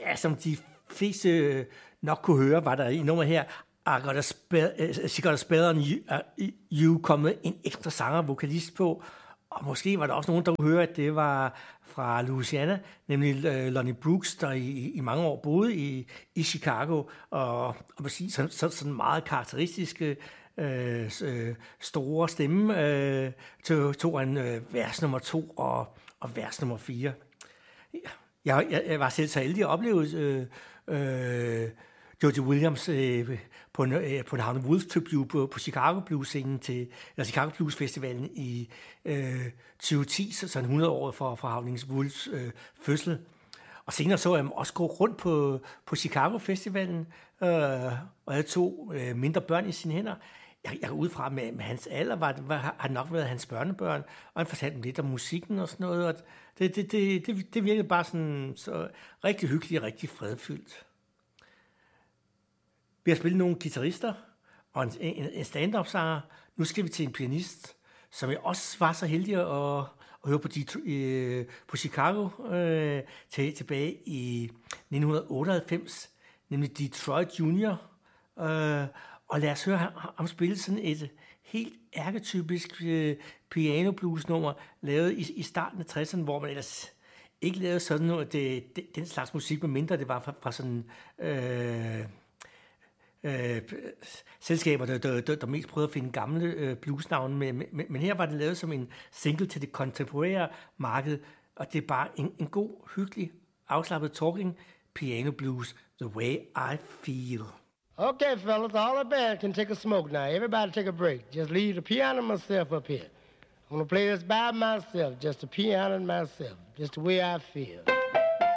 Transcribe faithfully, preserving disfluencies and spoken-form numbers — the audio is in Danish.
Ja, som de fleste øh, nok kunne høre, var der i nummer her, I got a spe- She Got a Spell on You, uh, you kommet en ekstra sanger, vokalist på, og måske var der også nogen, der kunne høre, at det var fra Louisiana, nemlig øh, Lonnie Brooks, der i, i mange år boede i, i Chicago, og, og præcis sådan, sådan, sådan meget karakteristiske øh, øh, store stemme, øh, tog, tog han øh, vers nummer to og, og vers nummer fire. Jeg, jeg, jeg var selv så heldig at opleve øh, øh, Jody Williams øh, på en, øh, på en Howlin' Wolf tribute på, på Chicago Blues scenen til eller Chicago Blues Festivalen i øh, tyve ti, så sådan hundrede år for, for Howlin' Wolfs øh, fødsel. Og senere så jeg også gå rundt på, på Chicago Festivalen, øh, og havde to øh, mindre børn i sine hænder. Jeg, jeg går ud fra, med, med hans alder, var, var, har det nok været hans børnebørn, og han fortalte dem lidt om musikken og sådan noget, og det, det, det, det, det virkede bare sådan så rigtig hyggeligt og rigtig fredfyldt. Vi har spillet nogle guitarister og en, en, en stand-up-sanger. Nu skal vi til en pianist, som jeg også var så heldig at, at høre på, de, øh, på Chicago øh, til, tilbage i nitten otteoghalvfems, nemlig Detroit Junior. Øh, og lad os høre ham spille sådan et helt ærketypisk øh, piano-blues-nummer, lavet i, i starten af tresserne, hvor man ellers ikke lavede sådan noget, det, det, den slags musik, medmindre det var fra, fra sådan... Øh, Øh, selskaber, der, der, der, der mest prøvede at finde gamle øh, bluesnavne, men, men, men her var det lavet som en single til det contemporære marked, og det er bare en, en god, hyggelig, afslappet talking piano blues, The Way I Feel. Okay, fellas, all the band can take a smoke now. Everybody take a break. Just leave the piano and myself up here. I'm gonna play this by myself, just the piano and myself, just the way I feel.